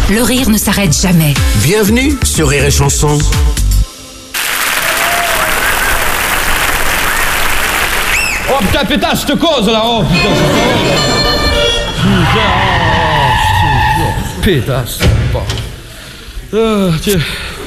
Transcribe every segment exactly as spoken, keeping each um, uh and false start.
Le rire ne s'arrête jamais. Bienvenue sur Rire et Chanson. Oh putain, pétasse, je te cause là, oh putain, c'est putain, pétasse. Euh, tiens.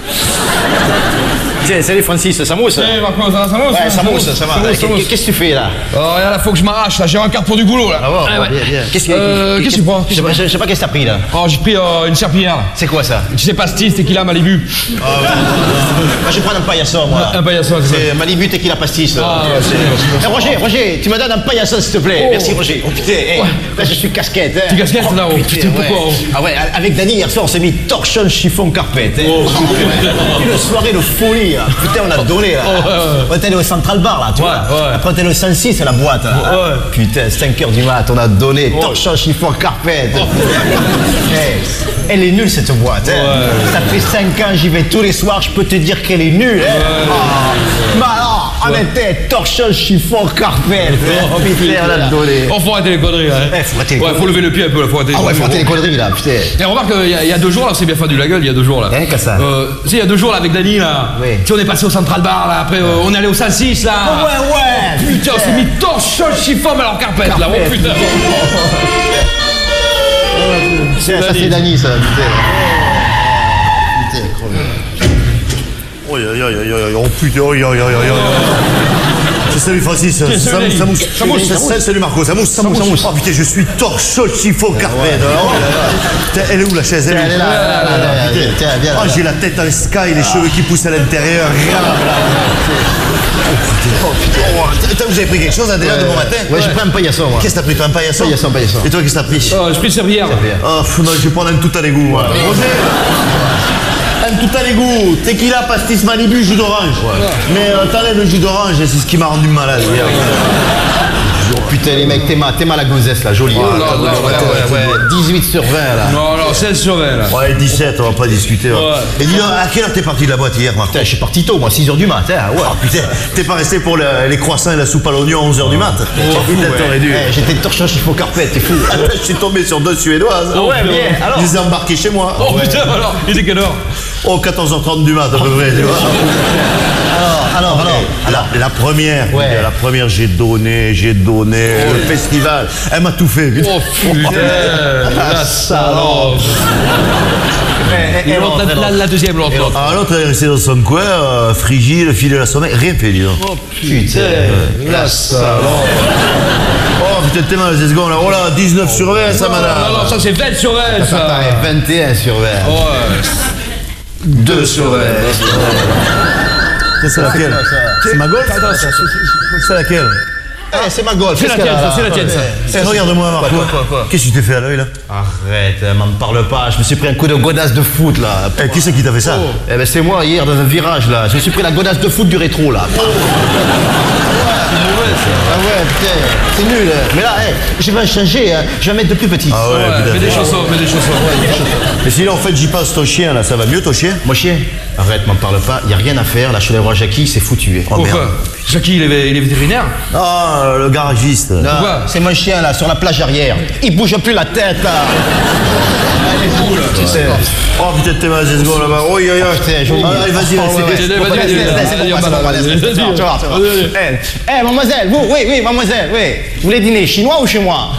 Tiens, salut Francis, ça mousse? Tiens, va comment ça va, ça mousse? Ouais, ça mousse, ça va. Qu'est-ce que tu fais là? Oh, regarde là, faut que je m'arrache là, j'ai un quart pour du boulot là. Ah bon, ah, ouais. bien, bien. Qu'est-ce que euh, qu'est-ce que tu prends? Je sais pas, je sais pas qu'est-ce que t'as pris là. Oh, j'ai pris euh, une serpillière là. C'est quoi ça? Tu sais, pastis, tequila, Malibu. Ah ouais. Moi je vais prendre un paillasson moi. Un paillasson, c'est Malibu, tequila, pastis. Ah ouais, c'est... Eh, Roger, Roger, tu me donnes un paillasson s'il te plaît. Oh. Merci Roger. Oh putain, hey, ouais. Là je suis casquette. Hein. Tu casquette là, oh putain, pourquoi? Ah ouais, avec Dany hier soir on s'est mis torchon, chiffon, carpette. Hein. Oh, une soirée de folie là. Putain, on a donné là. Oh, ouais, ouais. On était allé au Central Bar là, tu ouais, vois. Ouais. Après on était allé au cent six à la boîte là. Ouais. Putain, cinq heures du mat, on a donné oh. torchon, chiffon, carpette. Oh. Hey, elle est nulle cette boîte. Hein. Ouais. Ça fait cinq ans, j'y vais tous les soirs, je peux te dire qu'elle est nulle. Hein. Ouais. Oh. Bah alors, on était torchon, chiffon, carpette. Oh, putain, on a donné. Oh, faut arrêter les conneries là. Eh, faut arrêter les ouais, faut lever le pied un peu là, faut arrêter. Ah ouais, faut arrêter les conneries là, putain. Et remarque, il y, y a deux jours là, c'est bien fait du la gueule, il y a deux jours là. Hein, qu'est-ce ça euh, Tu sais, il y a deux jours là avec Dany là. Oui. Tu sais, on est passé au Central Bar là, après euh, on est allé au cent six là. Oh, ouais, ouais. Putain, on s'est mis torchon, chiffon, mais alors carpette, carpette là, oh putain. C'est ça, c'est Dany ça, putain. Putain, crevé. Oh, aïe, aïe, aïe, aïe, oh putain, aïe, aïe, aïe, aïe. C'est salut Francis, ça, ça, ça mousse. Ça mousse, ça mousse. Salut Marco, ça mousse. Ça mousse, ça mousse. Oh putain, je suis torchon, chiffon, carpette. Elle est où la chaise? Elle est où? là, là, là, là, tiens, viens là. Oh, j'ai la tête en sky, les cheveux qui poussent à l'intérieur. Oh putain, vous avez pris quelque chose là déjà de bon matin? Ouais, j'ai pris un paillasson moi. Qu'est-ce que t'as pris, toi, un paillasson? Paillasson, paillasson. Et toi, qu'est-ce que t'as pris? Oh, j'ai pris une servière. Oh, non, je vais prendre un tout à l'égout, moi. Roger, un tout à l'égout, tequila, pastis, Malibu, jus d'orange. Mais euh, t'enlèves le jus d'orange, c'est ce qui m'a rendu malade hier. Oh putain les mecs, t'es mal, t'es mal la gonzesse là, jolie. Oh là là, ouais, ouais, ouais. dix-huit sur vingt là. Non, non, seize sur vingt là. Ouais, dix-sept, on va pas discuter. Ouais. Et dis donc, à quelle heure t'es parti de la boîte hier, Marco? Putain, je suis parti tôt, moi, six heures du matin. Ouais. Oh putain, t'es pas resté pour le- les croissants et la soupe à l'oignon à onze heures du mat? Oh, fou, Putain, ouais. t'aurais dû. Eh, j'étais torchon, chiffon, carpette, t'es fou. Je suis tombé sur deux Suédoises. Oh, ouais, bien. Alors Je les ai embarqués chez moi. Oh putain, alors, il était quelle heure? Oh, quatorze heures trente du mat, à peu près, tu vois. Alors, alors, alors. Alors, la première, Ouais. la première, j'ai donné, j'ai donné, le festival, elle m'a tout fait. Oh putain, la salope. Et L'autre, la, la, la deuxième, l'autre. l'autre. Alors l'autre, elle est restée dans son coin, euh, frigide, fil de la sommeil, rien fait, dis donc. Oh putain, la salope. Oh putain, t'es mal, ces secondes là. Oh là, dix-neuf sur vingt, ça, madame. Non, non, ça c'est vingt sur vingt ça ça. paraît vingt et un sur vingt. Ouais. deux sur vingt. Ça, c'est laquelle? C'est ma golf? Attends, ça, C'est laquelle? Eh, c'est ma golf. c'est la tienne, ça, c'est la tienne, ça. Eh, regarde-moi, Marco. Quoi, quoi, quoi? Qu'est-ce que tu t'es fait à l'œil, là? Arrête, hein, m'en parle pas. Je me suis pris un coup de godasse de foot là. Eh, qui c'est qui t'a fait ça? Eh ben c'est moi hier dans un virage là. Je me suis pris la godasse de foot du rétro là. Ah ouais, putain, c'est nul. Hein. Mais là, hey, je vais changer, hein. Je vais mettre de plus petit. Ah ouais, Ouais, putain. mets des chaussons, mets des chaussons. Mais sinon, en fait, j'y passe ton chien, là, ça va mieux, ton chien? Mon chien, arrête, m'en parle pas. Y a rien à faire. Là, je suis allé voir Jackie, c'est foutu. Hein. Oh, merde. Pourquoi? Jackie, il est, il est vétérinaire? Ah, le garagiste. Non, Pourquoi? c'est mon chien là, sur la plage arrière. Il bouge plus la tête là. Elle est cool. Tu sais. Oh putain, t'es mal, ces secondes là-bas. Oh, aïe, aïe, aïe. Putain, joli. Allez, vas-y, Oh, vas-y. ouais, Vas-y, ouais. vas-y, Laisse, vas-y, laisse, vas-y, laisse, vas-y, laisse, vas-y, laisse, vas-y, laisse, vas-y, tu vas, tu vas, tu vas. vas-y, vas-y. Eh, eh, mademoiselle, vous, oui, oui, mademoiselle, oui. Vous voulez dîner chinois ou chez moi?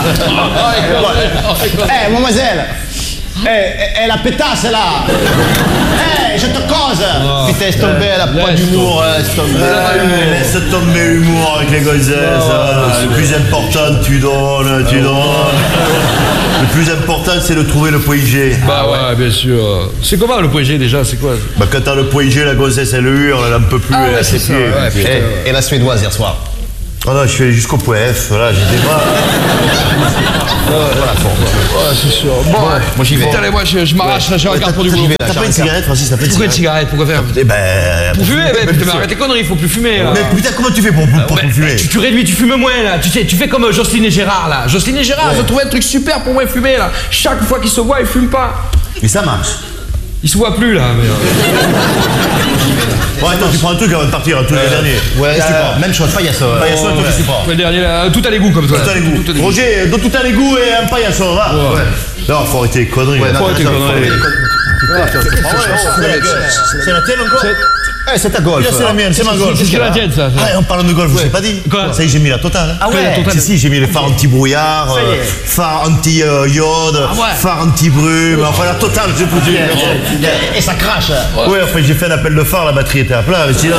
Eh, mademoiselle. Eh, eh, la pétasse là. Eh, je te cause. Putain, laisse tomber, elle a pas Laisse d'humour, laisse tomber. Eh, Laisse tomber humour avec les gonzesses. hein. Le plus important, tu donnes, tu donnes. Le plus important, c'est de trouver le point G. Bah ouais, bien sûr. C'est comment le point G déjà? C'est quoi? Bah, quand t'as le point G, la gonzesse, elle hurle, elle en peut plus, Ah elle ouais, a ses c'est ça, pieds. ouais, putain. Eh, et la suédoise hier soir. Ah non, je suis allé jusqu'au point F, voilà, j'étais pas. Voilà, fort. Ouais, c'est sûr. Bon, Moi j'y vais. putain, allez, moi je, je m'arrache, là, j'ai un quart pour du boulot. T'as pas une cigarette, Francis, t'as pas une Pourquoi une cigarette? cigarette? Pourquoi faire? Eh ben. Pour fumer, mais putain, mais arrête tes conneries, il faut plus fumer là. Mais putain, comment tu fais pour, pour, pour Ouais, fumer? tu, tu réduis, tu fumes moins là. Tu sais, tu fais comme euh, Jocelyne et Gérard là. Jocelyne et Gérard, ils ont trouvé un truc super pour moins fumer là. Chaque fois qu'ils se voient, ils fument pas. Mais ça marche. Ils se voient plus là. Mais, euh... Bon, attends, tu prends un truc avant de partir, un truc le dernier. Ouais, Qu'est-ce que tu prends? même chose, paillasson. Paillasson, toi, qu'est-ce que tu prends? Le dernier là, tout à l'égout comme toi. Tout à l'égout. Tout à l'égout. Roger, donne tout à l'égout et un paillasson, va. Ouais. Non, faut arrêter les conneries. Ouais, là. non, Faut arrêter les non, conneries. faut arrêter les conneries. Ah ouais, c'est la tienne encore. Eh, c'est ta golf. C'est la mienne, c'est ma golf. Qu'est-ce que la tienne, ça? Ah, en parlant de golf, je t'ai pas dit. Quoi? Ça y est, j'ai mis la totale. Ah ouais. Total. Si, si, j'ai mis les phares anti-brouillard, Ça y est. euh, phares anti-iode, Ah ouais. phares anti-brume, enfin la totale, j'ai foutu. Et ça crache. Ouais, enfin j'ai fait un appel de phare, la batterie était à plat, mais sinon.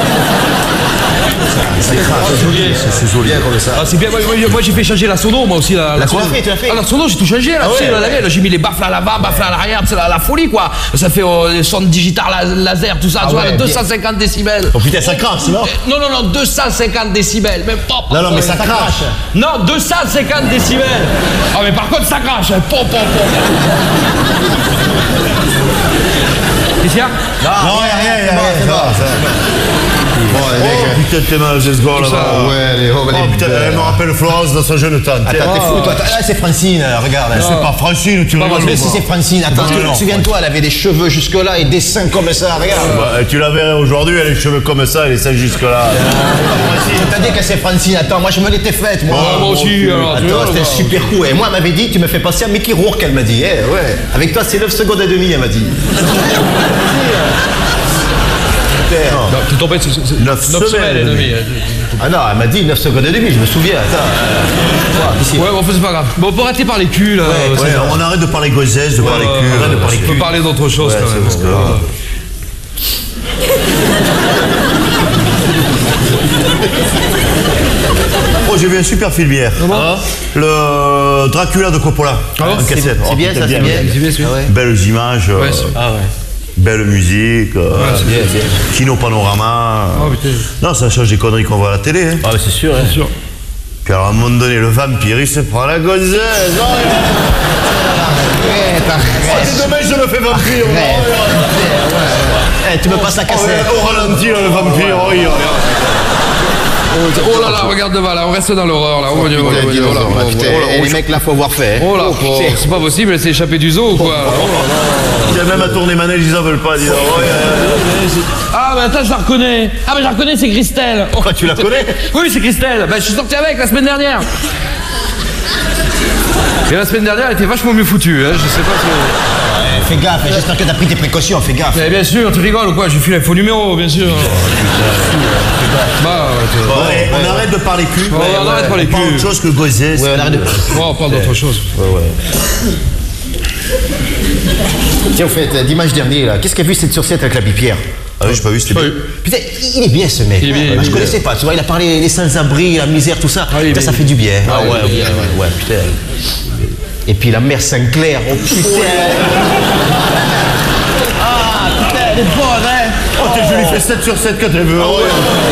C'est joli, c'est joli. Bien comme ça. Ah, c'est bien, moi, moi, moi, j'ai fait changer la sono, moi aussi. La, La sono. quoi? Tu l'as fait? Ah, la sono, j'ai tout changé là, Ah tu sais, ouais, là, la ouais. mienne, j'ai mis les baffles à l'avant, baffles à l'arrière, c'est la, la folie quoi. Ça fait euh, les sons digital la- laser, tout ça, Ah tu vois, ouais, deux cent cinquante décibels. Oh putain, ça crache, non? Eh, Non, non, non, deux cent cinquante décibels, même pop. Non, non, mais ça Ça crache. crache. Non, deux cent cinquante décibels. Ah, mais par contre, ça crache, hein. Pom, pom, pom. Qu'est-ce qu'il y a? Non, y'a rien, y'a bon, rien. c'est ça bon. va, ça va. Bon, les Oh mecs. putain, t'es mal, ce gars là-bas. Ouais, les oh, Oh les putain, elle me rappelle Florence dans son jeune temps. Tiens. Attends, t'es fou, toi. Là, c'est Francine, euh, regarde. C'est pas Francine, tu rigoles. Mais ou si pas? c'est Francine, attends, Non, tu- non, souviens-toi, elle avait des cheveux jusque-là et des seins comme ça, regarde. Bah, tu la verrais aujourd'hui, elle a les cheveux comme ça, elle est celle jusque-là. Je t'ai dit que c'est Francine, attends, moi je me l'étais faite, moi. Ah, moi aussi, alors, tu vois, Attends, c'était bah. super cool. Et moi, elle m'avait dit, tu me fais passer à Mickey Rourke, elle m'a dit. Eh, ouais. Avec toi, c'est neuf secondes et demie, elle m'a dit. Non, t'es tombé sur Neuf semaines et demie. Ah non, elle m'a dit neuf secondes et demie, je me souviens. Attends. euh, quoi, ici. Ouais, bon, enfin, c'est pas grave. Bon, on peut arrêter par les culs là. c'est Ouais, ça. on arrête de parler gossesse, de parler Ouais, cul. ouais, arrête de ouais, parler on peut cul. parler d'autre chose Ouais, quand c'est même. parce que- Voilà. Oh, j'ai vu un super film hier. Ah. Le Dracula de Coppola. Ah bon En cassette. C'est Oh, bien, putain, ça, c'est bien. C'est bien, c'est bien. Belles images, euh, Ouais, c'est- Ah ouais. belle musique, euh, c'est bien, c'est bien. Kino Panorama. Oh, putain. Non, ça change des conneries qu'on voit à la télé. Hein. Ah, mais c'est sûr, hein. Sûr. Puis alors, à un moment donné, le vampire, il se prend la gonzesse. Oh, Arrête, arrête. demain, je le fais vampire. Eh, tu me passes la Oh, cassette. au ralenti, là, le vampire. Oh, il- Oh là là, regarde devant là, on reste dans l'horreur là. Oh, Dieu, oh, Putain, Dieu, oh là, dinosaure, oh, là, putain. oh là, Et oh, les mecs là, faut avoir fait. hein. Oh là, Oh, oh, putain. c'est pas possible, elle s'est échappée du zoo ou quoi? Il y a même à tourner manège, ils en veulent pas. Dis donc. Oh, il y a- Ah, mais attends, je la reconnais. Ah, mais je la reconnais, c'est Christelle. Oh, Quoi, tu la connais? Oui, c'est Christelle. Ben, je suis sorti avec la semaine dernière. Et la semaine dernière, elle était vachement mieux foutue. Hein. Je sais pas si. Fais gaffe, hein, j'espère que t'as pris tes précautions, fais gaffe. Mais bien sûr, tu rigoles ou quoi? J'ai filé un faux numéro, bien sûr. Bah, ouais, tu- Bon, eh, on arrête de parler cul. Ouais, on arrête de parler On parle cul. autre chose que gossesse. Ouais, on arrête de. Bon, on parle d'autre chose. Tiens, au fait, euh, dimanche dernier, là, qu'est-ce qu'a vu cette surcette avec l'abbé Pierre? Ah oui, j'ai pas vu, c'était bien. Putain, il est bien ce mec. Il est bien, il est Ah, je bien. connaissais pas, tu vois, il a parlé les sans-abri, la misère, tout ça. Ah, il est Putain, bien. ça fait du bien. Ah, ouais, il est ouais, bien, ouais, ouais, putain. Et puis la mère Sinclair, oh putain. Ah, putain, elle est bonne, hein. Oh, t'es- je lui fais sept sur sept quand elle veut. Oh,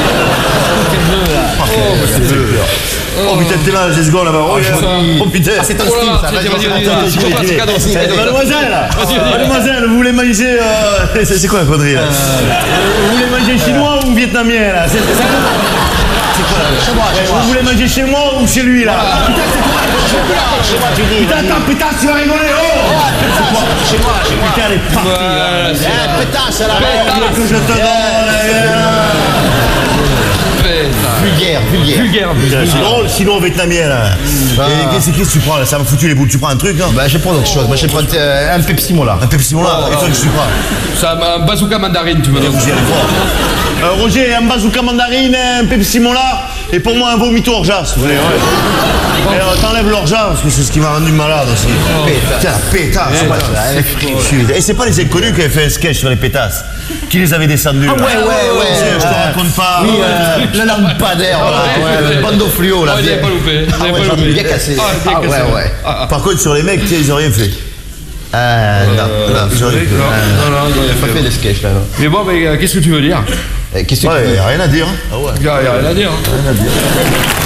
Oh putain, t'es là, j'ai ce gars là-bas. Oh, yeah. Oh putain. Ah, c'est ton Oh là style, là, ça. tiens, Vas-y, tiens, vas-y, vas-y, vas-y, attends, vas-y, vas-y, vas-y, vas-y, vas-y, vas-y, vas-y, vas-y. Mademoiselle, Vas-y, vas-y. mademoiselle, vous voulez manger. euh, C'est c'est quoi la connerie là Vous voulez manger chinois ou vietnamien là C'est c'est quoi C'est quoi là Chez moi, chez moi. Vous voulez manger chez moi ou chez lui là Chez moi, tu dis. Putain, vas-y. attends, putain, tu vas rigoler. Oh Chez moi, chez moi. Putain, elle est partie là. Voilà, c'est Eh, pétasse, là. Tu veux que je te donne Putain. Vulgaire, vulgaire. Vulgaire, C'est vulgaire. drôle, sinon vietnamien là. Et qu'est-ce qu'est-ce que tu prends là Ça m'a foutu les boules. Tu prends un truc non Bah, je vais prendre autre chose. Moi, je vais prendre euh, un Pepsi Mola. Un Pepsi Mola. Et toi, qu'est-ce que tu prends Ça m'a un bazooka mandarine, tu me donnes. Vous y allez voir. Euh, Roger, un bazooka mandarine, un Pepsi Mola, et pour moi un vomito orgeas. Vous voulez, ouais. Et euh, t'enlèves l'orgeas, parce que c'est ce qui m'a rendu malade aussi. Putain, la pétasse. Ouais, elle est frite. Et c'est pas les inconnus qui avaient fait un sketch sur les pétasses, qui les avaient descendus. Ah, là. ouais, ouais, ouais. Je te raconte pas. Oui, euh, le lampadaire, Ah, là. ouais, Ouais, le bandeau fluo, là. Ah, il bien. avait pas loupé. Il Ah, avait ouais, pas j'en ai loupé. bien cassé. Ah, bien Ah, cassé. ouais, ouais. Ah, Par contre, sur les mecs, tu sais, ils ont rien fait. Ah, non, non. Ils ont rien fait. non, non, non, il a Pas fait. fait de sketch, là, non. Mais bon, mais euh, qu'est-ce que tu veux dire? Eh, Qu'est-ce que tu Ouais, veux y a rien à dire. hein. Il y a rien à dire. hein.